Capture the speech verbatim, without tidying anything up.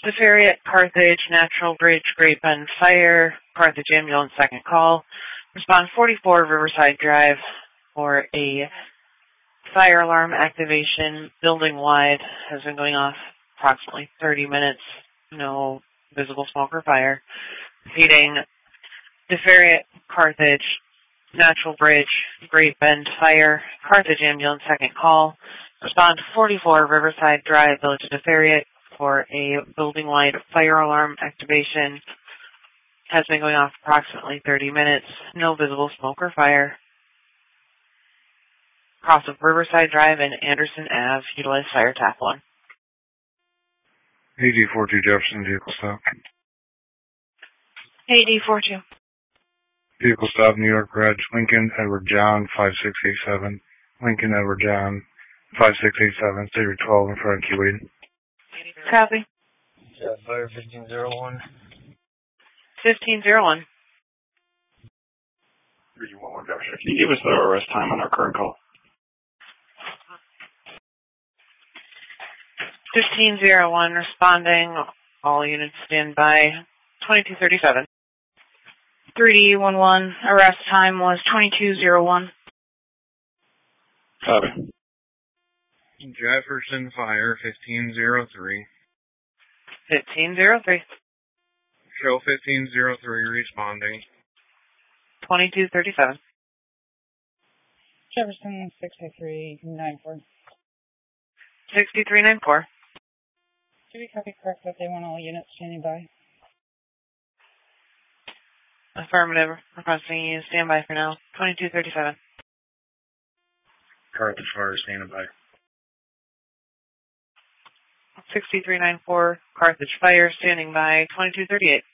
Deferiate, Carthage, Natural Bridge, Great Bend Fire, Carthage Ambulance, second call. Respond forty-four Riverside Drive for a fire alarm activation. Building wide has been going off approximately thirty minutes. No visible smoke or fire. Repeating, Deferiate, Carthage, Natural Bridge, Great Bend Fire, Carthage Ambulance, second call. Respond forty-four Riverside Drive, Village of Deferiate, for a building-wide fire alarm activation. Has been going off approximately thirty minutes. No visible smoke or fire. Cross of Riverside Drive and Anderson Avenue. Utilize fire tap one. A D forty-two Jefferson, vehicle stop. A D forty-two. Vehicle stop, New York Garage, Lincoln, Edward John, five six eight seven. Lincoln, Edward John, five six eight seven, Sabre twelve in front of Keywade. Copy. Yeah, fire fifteen zero one. fifteen zero one. Can you give us the arrest time on our current call? fifteen zero one responding. All units stand by. twenty-two thirty-seven. three D one one. Arrest time was twenty-two zero one. Copy. Jefferson Fire, fifteen zero three. fifteen zero three. Show fifteen zero three responding. twenty-two thirty-seven. Jefferson, sixty-three ninety-four. sixty-three ninety-four. Do we copy correct that they want all units standing by? Affirmative. Requesting you stand by for now. twenty-two thirty-seven. Carthage Fire, standing by. sixty-three ninety-four. Carthage Fire, standing by. twenty-two thirty-eight.